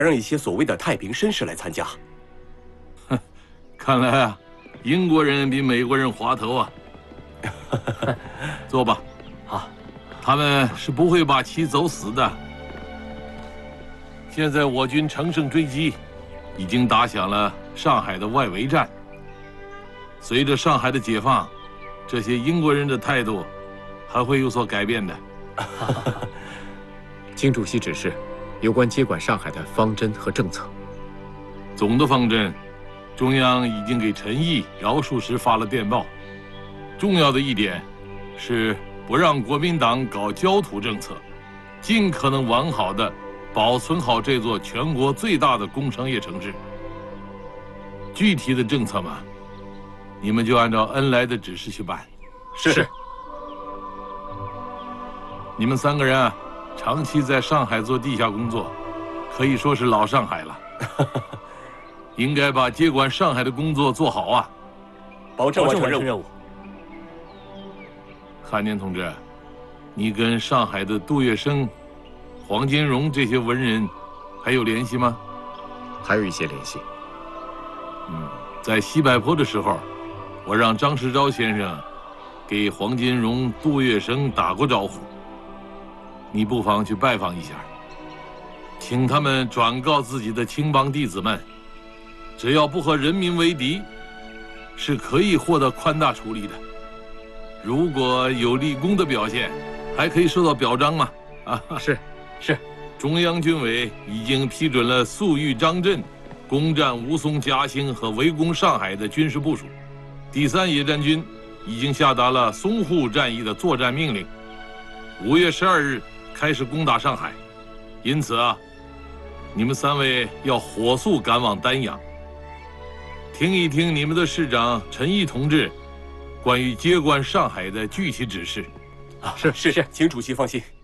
让一些所谓的太平绅士来参加。 哼，看来啊，英国人比美国人滑头啊。坐吧。 好， 他们是不会把棋走死的。现在我军乘胜追击，已经打响了上海的外围战。随着上海的解放，这些英国人的态度还会有所改变的。 经主席指示，有关接管上海的方针和政策。 总的方针，中央已经给陈毅、饶漱石发了电报。重要的一点是不让国民党搞焦土政策，尽可能完好的保存好这座全国最大的工商业城市。具体的政策嘛，你们就按照恩来的指示去办。 是。 你们3个人啊，长期在上海做地下工作，可以说是老上海了。应该把接管上海的工作做好啊！ 保证完成任务。 汉年同志，你跟上海的杜月笙、黄金荣这些文人还有联系吗？ 还有一些联系。 在西柏坡的时候，我让张世钊先生给黄金荣、杜月笙打过招呼。你不妨去拜访一下，请他们转告自己的青帮弟子们，只要不和人民为敌，是可以获得宽大处理的。如果有立功的表现，还可以受到表彰嘛？啊， 是。 中央军委已经批准了粟裕张震攻占吴淞、嘉兴和围攻上海的军事部署。第3野战军已经下达了淞沪战役的作战命令，5月12日开始攻打上海。因此啊，你们3位要火速赶往丹阳，听一听你们的市长陈毅同志关于接管上海的具体指示。 是，请主席放心。